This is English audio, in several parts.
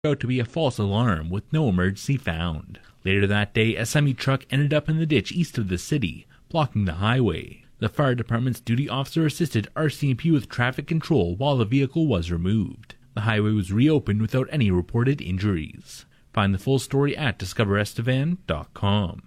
out to be a false alarm with no emergency found. Later that day, a semi-truck ended up in the ditch east of the city, blocking the highway. The fire department's duty officer assisted RCMP with traffic control while the vehicle was removed. The highway was reopened without any reported injuries. Find the full story at discoverestevan.com.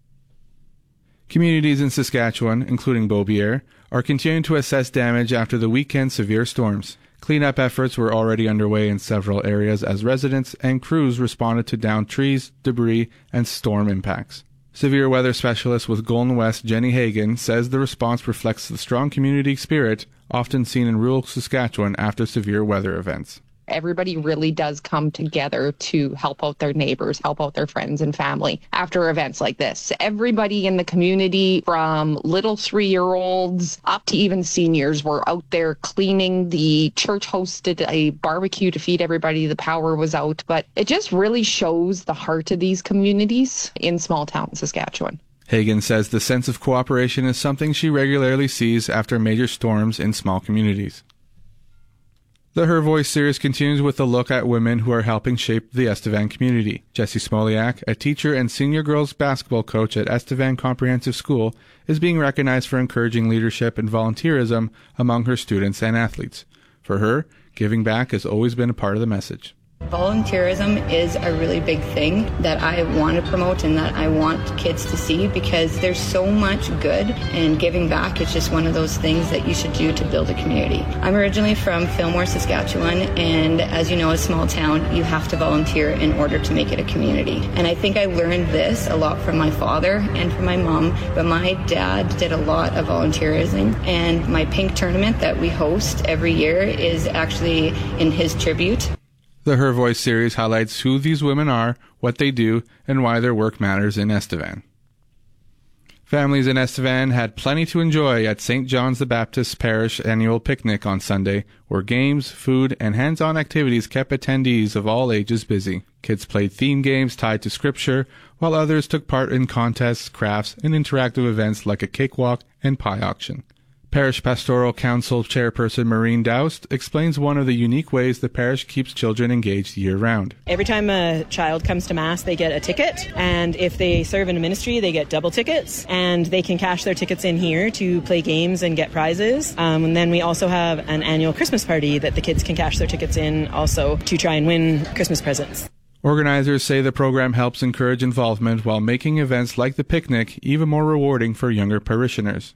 Communities in Saskatchewan, including Beaubier, are continuing to assess damage after the weekend's severe storms. Cleanup efforts were already underway in several areas as residents and crews responded to downed trees, debris, and storm impacts. Severe weather specialist with Golden West, Jenny Hagan, says the response reflects the strong community spirit often seen in rural Saskatchewan after severe weather events. Everybody really does come together to help out their neighbors, help out their friends and family after events like this. Everybody in the community, from little 3-year-olds up to even seniors, were out there cleaning. The church hosted a barbecue to feed everybody. The power was out, but it just really shows the heart of these communities in small town Saskatchewan. Hagan says the sense of cooperation is something she regularly sees after major storms in small communities. The Her Voice series continues with a look at women who are helping shape the Estevan community. Jessie Smoliak, a teacher and senior girls basketball coach at Estevan Comprehensive School, is being recognized for encouraging leadership and volunteerism among her students and athletes. For her, giving back has always been a part of the message. Volunteerism is a really big thing that I want to promote and that I want kids to see, because there's so much good, and giving back is just one of those things that you should do to build a community. I'm originally from Fillmore, Saskatchewan, and as you know, a small town, you have to volunteer in order to make it a community. And I think I learned this a lot from my father and from my mom, but my dad did a lot of volunteerism, and my pink tournament that we host every year is actually in his tribute. The Her Voice series highlights who these women are, what they do, and why their work matters in Estevan. Families in Estevan had plenty to enjoy at St. John's the Baptist Parish annual picnic on Sunday, where games, food, and hands-on activities kept attendees of all ages busy. Kids played theme games tied to scripture, while others took part in contests, crafts, and interactive events like a cakewalk and pie auction. Parish Pastoral Council Chairperson Maureen Doust explains one of the unique ways the parish keeps children engaged year-round. Every time a child comes to Mass, they get a ticket, and if they serve in a ministry, they get double tickets, and they can cash their tickets in here to play games and get prizes. And then we also have an annual Christmas party that the kids can cash their tickets in also to try and win Christmas presents. Organizers say the program helps encourage involvement while making events like the picnic even more rewarding for younger parishioners.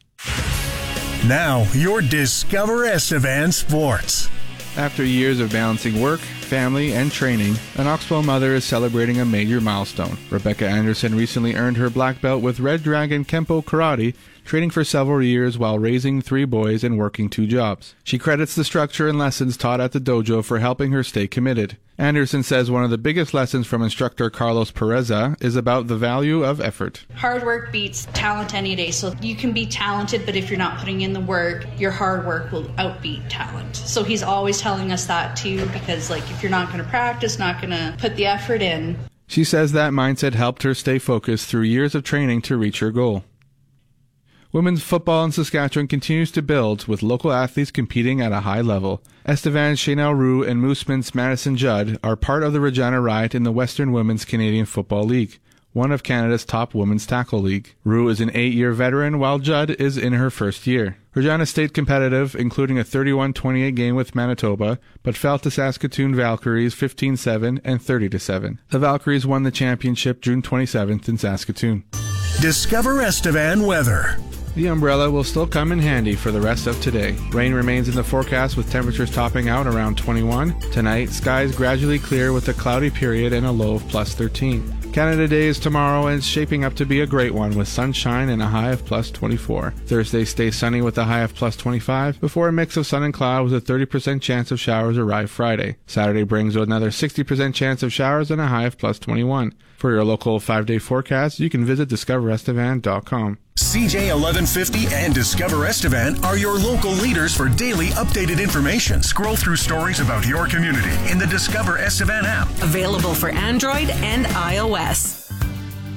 Now, your Discover Estevan Sports. After years of balancing work, family, and training, an Oxbow mother is celebrating a major milestone. Rebecca Anderson recently earned her black belt with Red Dragon Kempo Karate, training for several years while raising 3 boys and working 2 jobs. She credits the structure and lessons taught at the dojo for helping her stay committed. Anderson says one of the biggest lessons from instructor Carlos Pereza is about the value of effort. Hard work beats talent any day. So you can be talented, but if you're not putting in the work, your hard work will outbeat talent. So he's always telling us that too, because if you're not going to practice, not going to put the effort in. She says that mindset helped her stay focused through years of training to reach her goal. Women's football in Saskatchewan continues to build, with local athletes competing at a high level. Estevan's Chanel Roux and Mooseman's Madison Judd are part of the Regina Riot in the Western Women's Canadian Football League, one of Canada's top women's tackle league. Roux is an 8-year veteran, while Judd is in her first year. Regina stayed competitive, including a 31-28 game with Manitoba, but fell to Saskatoon Valkyries 15-7 and 30-7. The Valkyries won the championship June 27th in Saskatoon. Discover Estevan weather. The umbrella will still come in handy for the rest of today. Rain remains in the forecast with temperatures topping out around 21. Tonight, skies gradually clear with a cloudy period and a low of plus 13. Canada Day is tomorrow and it's shaping up to be a great one with sunshine and a high of plus 24. Thursday stays sunny with a high of plus 25 before a mix of sun and cloud with a 30% chance of showers arrive Friday. Saturday brings another 60% chance of showers and a high of plus 21. For your local 5-day forecast, you can visit discoverestevan.com. CJ 1150 and Discover Estevan are your local leaders for daily updated information. Scroll through stories about your community in the Discover Estevan app. Available for Android and iOS.